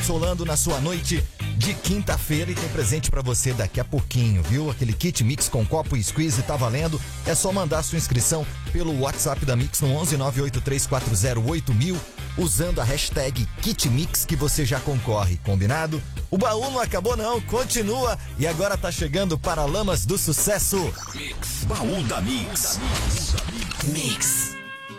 Solando na sua noite de quinta-feira e tem presente pra você daqui a pouquinho, viu? Aquele kit Mix com copo e squeeze tá valendo. É só mandar sua inscrição pelo WhatsApp da Mix no 11 98340 8000 usando a hashtag KitMix que você já concorre, combinado? O baú não acabou não, continua e agora tá chegando Paralamas do Sucesso. Mix, baú da Mix. Mix.